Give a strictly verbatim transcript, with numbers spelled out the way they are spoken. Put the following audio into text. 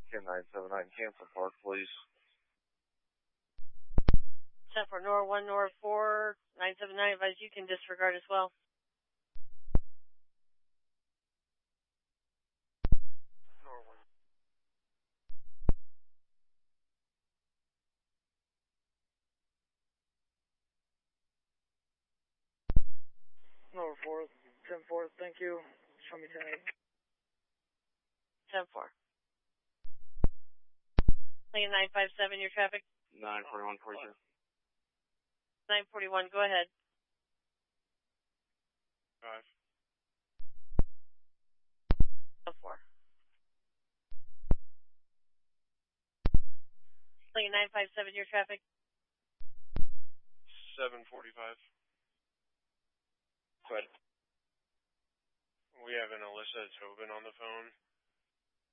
ten nine seven nine, cancel park, please. ten four, Nor one, Nor four, nine seven nine, advise you can disregard as well. Nor one. Nor four, ten four, thank you. Show me ten eight. ten four. Lincoln nine five seven, your traffic. nine forty-one forty-two. nine forty-one, go ahead. Five. ten four. Lincoln nine five seven, your traffic. seven forty-five. Go ahead. We have an Alyssa Tobin on the phone.